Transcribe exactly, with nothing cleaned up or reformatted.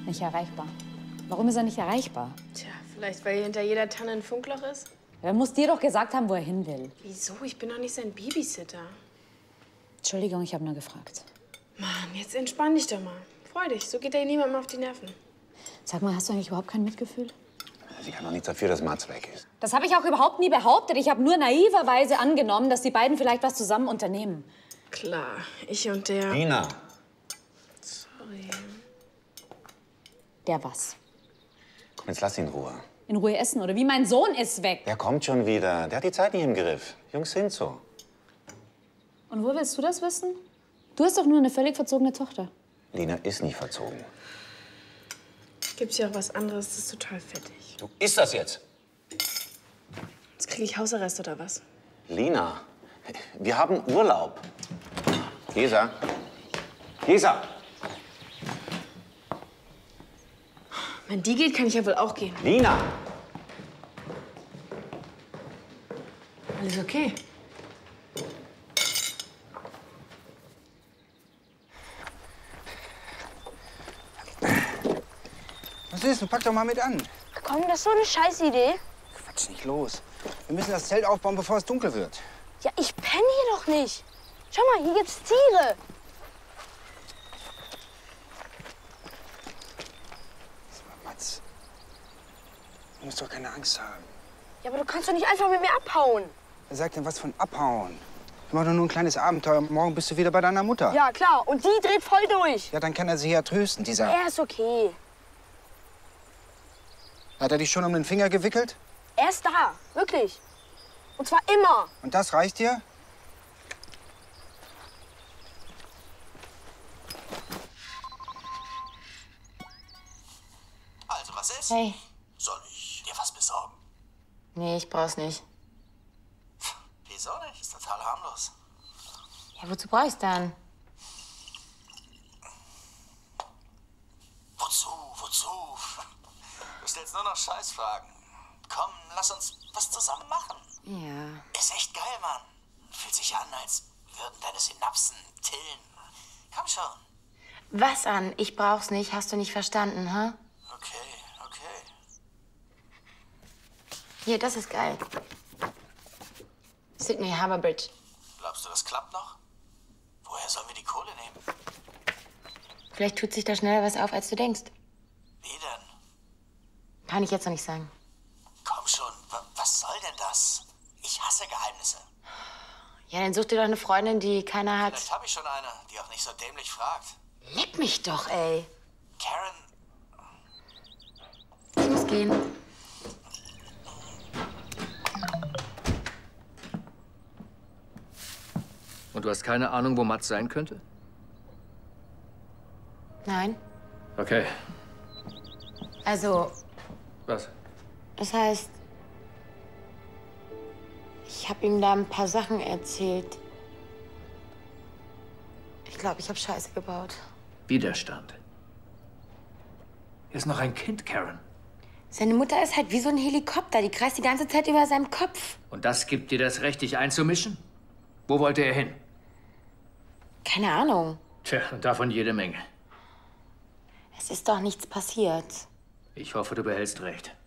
Nicht erreichbar. Warum ist er nicht erreichbar? Tja, vielleicht weil hier hinter jeder Tanne ein Funkloch ist? Er muss dir doch gesagt haben, wo er hin will. Wieso? Ich bin doch nicht sein Babysitter. Entschuldigung, ich habe nur gefragt. Mann, jetzt entspann dich doch mal. Freu dich, so geht er niemandem auf die Nerven. Sag mal, hast du eigentlich überhaupt kein Mitgefühl? Sie kann doch nichts dafür, dass Mats weg ist. Das habe ich auch überhaupt nie behauptet. Ich habe nur naiverweise angenommen, dass die beiden vielleicht was zusammen unternehmen. Klar, ich und der... Lina! Sorry. Der was? Komm, jetzt lass ihn in Ruhe. In Ruhe essen, oder wie? Mein Sohn ist weg. Der kommt schon wieder. Der hat die Zeit nicht im Griff. Jungs sind so. Und wo willst du das wissen? Du hast doch nur eine völlig verzogene Tochter. Lina ist nicht verzogen. Gibt's hier auch was anderes, das ist total fettig. Du isst das jetzt? Jetzt kriege ich Hausarrest oder was? Lina, wir haben Urlaub. Gesa. Gesa! Wenn die geht, kann ich ja wohl auch gehen. Lina! Alles okay? Was ist? Pack doch mal mit an. Komm, das ist so eine Scheißidee. Quatsch nicht los. Wir müssen das Zelt aufbauen, bevor es dunkel wird. Ja, ich penne hier doch nicht. Schau mal, hier gibt's Tiere. Sag mal, Mats, du musst doch keine Angst haben. Ja, aber du kannst doch nicht einfach mit mir abhauen. Wer sagt denn was von abhauen? Wir machen doch nur ein kleines Abenteuer. Morgen bist du wieder bei deiner Mutter. Ja, klar. Und die dreht voll durch. Ja, dann kann er sie ja trösten, dieser... Er ist okay. Hat er dich schon um den Finger gewickelt? Er ist da. Wirklich. Und zwar immer. Und das reicht dir? Also, was ist? Hey. Soll ich dir was besorgen? Nee, ich brauch's nicht. Wieso nicht? Ist total harmlos. Ja, wozu brauch ich's dann? Wozu? Wozu? Du stellst nur noch Scheißfragen. Komm, lass uns was zusammen machen. Ja. Ist echt geil, Mann. Fühlt sich an, als würden deine Synapsen tillen. Komm schon. Was an? Ich brauch's nicht. Hast du nicht verstanden, hä? Okay, okay. Hier, das ist geil. Sydney Harbour Bridge. Glaubst du, das klappt noch? Woher sollen wir die Kohle nehmen? Vielleicht tut sich da schneller was auf, als du denkst. Wie denn? Kann ich jetzt noch nicht sagen. Komm schon, wa- was soll denn das? Ich hasse Geheimnisse. Ja, dann such dir doch eine Freundin, die keiner hat. Vielleicht habe ich schon eine, die auch nicht so dämlich fragt. Leck mich doch, ey. Karen, Ich muss gehen. Und du hast keine Ahnung, wo Mats sein könnte? Nein. Okay. Also, Was? das heißt, ich habe ihm da ein paar Sachen erzählt. Ich glaube, ich habe Scheiße gebaut. Widerstand. Er ist noch ein Kind, Karen. Seine Mutter ist halt wie so ein Helikopter. Die kreist die ganze Zeit über seinem Kopf. Und das gibt dir das Recht, dich einzumischen? Wo wollte er hin? Keine Ahnung. Tja, und davon jede Menge. Es ist doch nichts passiert. Ich hoffe, du behältst recht.